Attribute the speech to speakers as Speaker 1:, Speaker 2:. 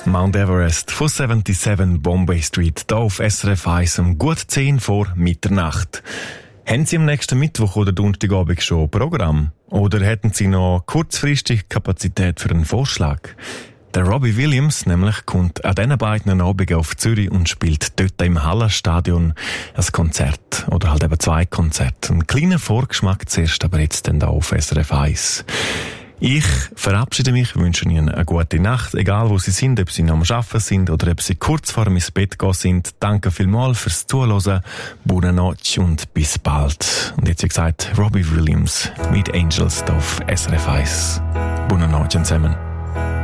Speaker 1: Mount Everest von 77 Bombay Street, hier auf SRF 1 um gut 10 vor Mitternacht. Haben Sie am nächsten Mittwoch oder Donnerstagabend schon Programm? Oder hätten Sie noch kurzfristig Kapazität für einen Vorschlag? Der Robbie Williams nämlich kommt an diesen beiden Abenden auf Zürich und spielt dort im Hallenstadion ein Konzert. Oder halt eben 2 Konzerte. Ein kleiner Vorgeschmack zuerst, aber jetzt dann da auf SRF 1. Ich verabschiede mich, wünsche Ihnen eine gute Nacht, egal wo Sie sind, ob Sie noch am Arbeiten sind oder ob Sie kurz vor ins Bett gehen sind. Danke vielmals fürs Zuhören, Buona Notte und bis bald. Und jetzt wie gesagt, Robbie Williams mit Angels auf SRF 1. Buona Notte zusammen.